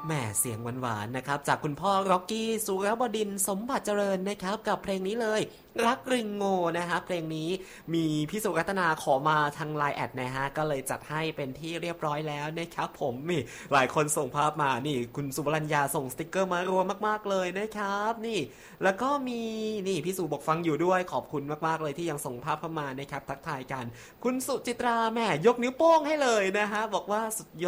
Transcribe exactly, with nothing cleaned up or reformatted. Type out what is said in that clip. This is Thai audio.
แหมเสียงหวานๆนะครับจากคุณพ่อร็อกกี้สุรบดินทร์สมบัติเจริญนะครับกับเพลงนี้เลยรักริงโง่นะฮะเพลงนี้มีพี่สุรัตนาขอมาทางไลน์แอดนะฮะก็เลยจัดให้เป็นที่เรียบร้อยแล้วนะครับผมนี่หลายคนส่งภาพมานี่คุณสุวรรณยาส่งสติกเกอร์มารวมมากๆเลยนะครับนี่แล้วก็มีนี่พี่สุบอกฟังอยู่ด้วยขอบคุณมากๆเลยที่ยังส่งภาพเข้ามานะครับทักทายกันคุณสุจิตราแหมยกนิ้วโป้งให้เลยนะฮะบอกว่าสุดยอด